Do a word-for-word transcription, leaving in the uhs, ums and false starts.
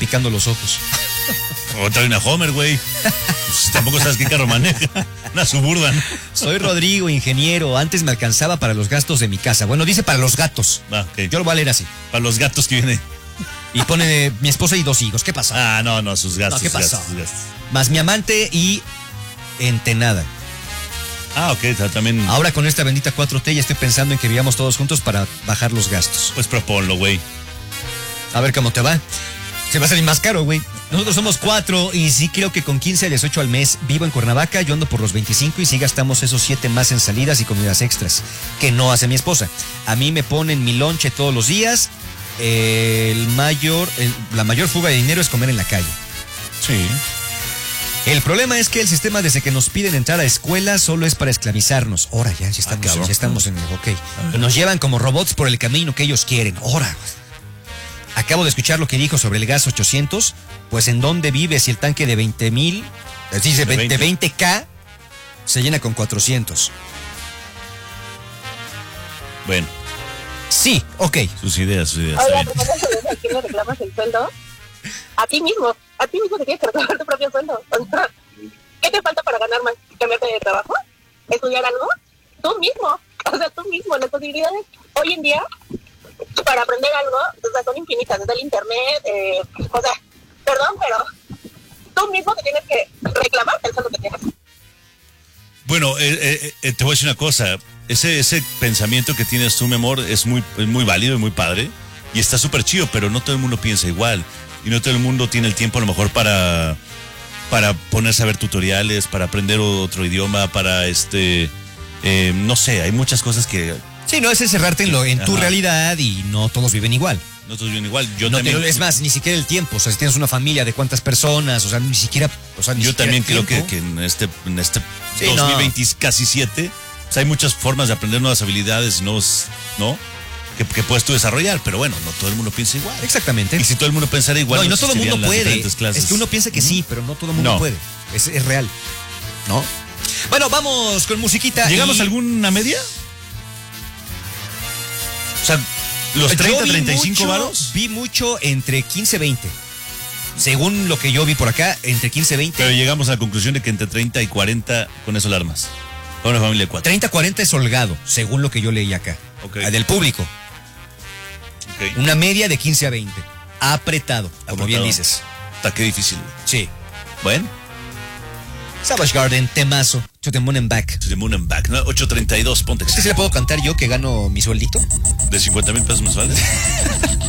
picando los ojos. O trae una Homer, güey. Pues, tampoco sabes qué carro maneja. Una Suburban. Soy Rodrigo, ingeniero. Antes me alcanzaba para los gastos de mi casa. Bueno, dice para los gatos. Ah, okay. Yo lo voy a leer así. Para los gatos que viene. Y pone mi esposa y dos hijos. ¿Qué pasa? Ah, no, no, sus gastos. No, ¿qué pasó? Gastos, gastos. Más mi amante y Entenada. Ah, ok, también. Ahora con esta bendita cuatro T ya estoy pensando en que vivamos todos juntos para bajar los gastos. Pues proponlo, güey. A ver cómo te va. Se va a salir más caro, güey. Nosotros somos cuatro y sí creo que con quince a dieciocho al mes vivo en Cuernavaca, yo ando por los veinticinco y sí gastamos esos siete más en salidas y comidas extras, que no hace mi esposa. A mí me ponen mi lonche todos los días. El mayor, el, la mayor fuga de dinero es comer en la calle. Sí. El problema es que el sistema desde que nos piden entrar a escuela solo es para esclavizarnos. Ahora ya, ya estamos, Ah, ya estamos en el ok. Nos llevan como robots por el camino que ellos quieren. Ahora. Acabo de escuchar lo que dijo sobre el gas ochocientos. Pues en dónde vive si el tanque de veinte mil, dice de veinte, veinte K, se llena con cuatrocientos. Bueno. Sí, ok. Sus ideas, sus ideas. Oiga, ¿cómo ¿a quién le reclamas el sueldo? A ti mismo. A ti mismo te tienes que reclamar tu propio sueldo. ¿Qué te falta para ganar más? ¿Cambiarte de trabajo? ¿Estudiar algo? Tú mismo. O sea, tú mismo. Las posibilidades hoy en día para aprender algo, o sea, son infinitas. Desde el internet, eh, o sea, perdón, pero tú mismo te tienes que reclamar el sueldo que tienes. Bueno, eh, eh, te voy a decir una cosa. Ese, ese pensamiento que tienes tú, mi amor, es muy, es muy válido y muy padre. Y está súper chido, pero no todo el mundo piensa igual. Y no todo el mundo tiene el tiempo a lo mejor para, para ponerse a ver tutoriales, para aprender otro idioma, para este... Eh, no sé, hay muchas cosas que... Sí, no, es cerrarte en, lo, en tu Ajá. realidad y no todos viven igual. No todos viven igual. Yo No también... te, es más, ni siquiera el tiempo. O sea, si tienes una familia de cuántas personas, o sea, ni siquiera... O sea, ni Yo siquiera también creo tiempo. que, que en este, en este Sí, dos mil veinte, no. casi siete, o sea, hay muchas formas de aprender nuevas habilidades, nuevos, ¿no? Que, que puedes tú desarrollar, pero bueno, no todo el mundo piensa igual. Exactamente. Y si todo el mundo pensara igual, No, y no todo el mundo existirían las puede. diferentes clases. Es que uno piensa que sí, pero no todo el mundo No. puede. Es, es real. ¿No? Bueno, vamos con musiquita. ¿Llegamos y... a alguna media? O sea, los Yo treinta, vi treinta y cinco mucho- varos. Vi mucho entre quince y veinte. Según lo que yo vi por acá, entre quince y veinte. Pero llegamos a la conclusión de que entre treinta y cuarenta con eso la armas. Para una familia de cuatro. treinta a cuarenta es holgado, según lo que yo leí acá. Ok. Ah, del público. Ok. Una media de quince a veinte. Apretado, como Apretado. bien dices. Está qué difícil. Sí. Bueno, Savage Garden, temazo. To the moon and back. to the moon and back. ¿No? ocho treinta y dos, ponte. ¿Este sí le puedo cantar yo que gano mi sueldito? ¿De cincuenta mil pesos mensuales?